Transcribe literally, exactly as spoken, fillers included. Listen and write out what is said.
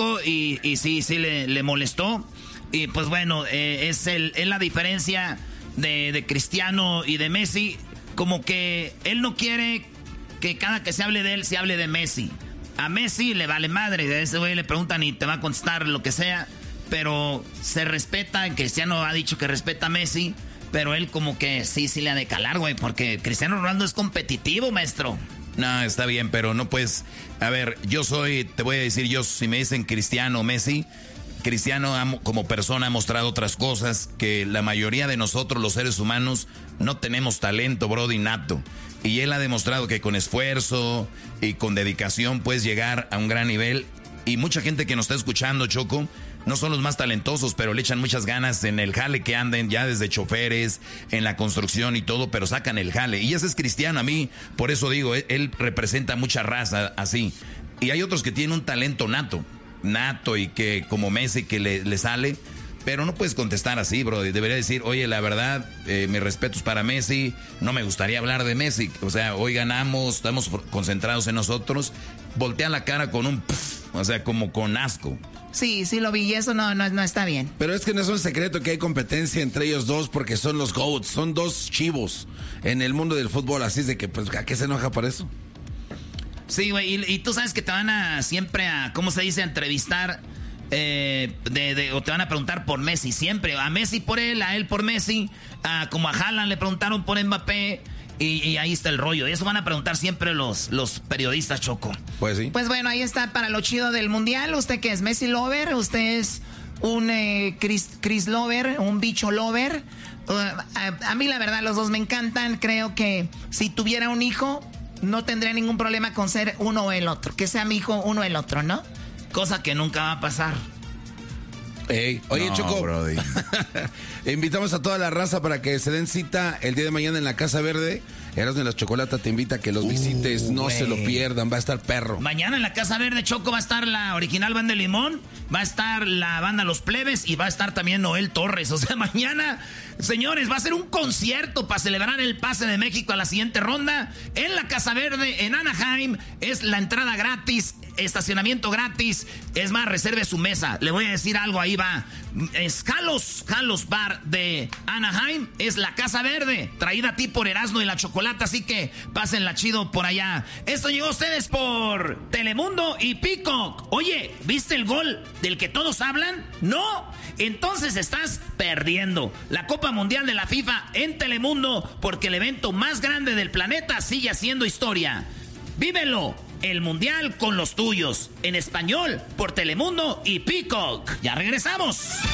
Choco, y, y sí, sí le, le molestó. Y pues bueno, eh, es, el, es la diferencia de, de Cristiano y de Messi. Como que él no quiere que cada que se hable de él se hable de Messi. A Messi le vale madre, a ese güey le preguntan y te va a contestar lo que sea. Pero se respeta, Cristiano ha dicho que respeta a Messi, pero él como que sí, sí le ha de calar, güey, porque Cristiano Ronaldo es competitivo, maestro. No, está bien, pero no puedes... A ver, yo soy, te voy a decir yo, si me dicen Cristiano o Messi, Cristiano ha, como persona ha mostrado otras cosas que la mayoría de nosotros, los seres humanos, no tenemos talento, brody, nato. Y él ha demostrado que con esfuerzo y con dedicación puedes llegar a un gran nivel. Y mucha gente que nos está escuchando, Choco, no son los más talentosos, pero le echan muchas ganas en el jale que anden, ya desde choferes, en la construcción y todo, pero sacan el jale. Y ese es Cristiano, a mí, por eso digo, él, él representa mucha raza así. Y hay otros que tienen un talento nato, nato y que como Messi que le, le sale, pero no puedes contestar así, bro. Debería decir, oye, la verdad, eh, mis respetos para Messi, no me gustaría hablar de Messi. O sea, hoy ganamos, estamos concentrados en nosotros, voltea la cara con un pff, o sea, como con asco. Sí, sí lo vi y eso no, no, no está bien. Pero es que no es un secreto que hay competencia entre ellos dos porque son los GOATs, son dos chivos en el mundo del fútbol, así es de que, pues, ¿a qué se enoja por eso? Sí, güey, y, y tú sabes que te van a siempre a, ¿cómo se dice? A entrevistar, eh, de, de, o te van a preguntar por Messi, siempre. A Messi por él, a él por Messi, a, como a Haaland le preguntaron por Mbappé. Y, y ahí está el rollo. Eso van a preguntar siempre los, los periodistas, Choco. Pues sí. Pues bueno, ahí está para lo chido del mundial. ¿Usted qué es? ¿Messi lover? ¿Usted es un eh, Chris, Chris lover? ¿Un bicho lover? Uh, a, a mí la verdad los dos me encantan. Creo que si tuviera un hijo no tendría ningún problema con ser uno o el otro. Que sea mi hijo uno o el otro, ¿no? Cosa que nunca va a pasar. Hey, oye, no, Choco, invitamos a toda la raza para que se den cita el día de mañana en la Casa Verde. Erasmo de la Chocolata te invita a que los uh, visites, no wey. se lo pierdan, va a estar perro. Mañana en la Casa Verde, Choco, va a estar la original Banda de Limón, va a estar la banda Los Plebes y va a estar también Noel Torres. O sea, mañana, señores, va a ser un concierto para celebrar el pase de México a la siguiente ronda en la Casa Verde, en Anaheim. Es la entrada gratis, estacionamiento gratis. Es más, reserve su mesa. Le voy a decir algo, ahí va. Es Jalos, Jalos Bar de Anaheim. Es la Casa Verde, traída a ti por Erasmo y la Chocolata. Así que pásenla chido por allá. Esto llegó a ustedes por Telemundo y Peacock. Oye, ¿viste el gol del que todos hablan? ¿No? Entonces estás perdiendo la Copa Mundial de la FIFA en Telemundo, porque el evento más grande del planeta sigue haciendo historia. Vívelo, el Mundial con los tuyos, en español, por Telemundo y Peacock. Ya regresamos.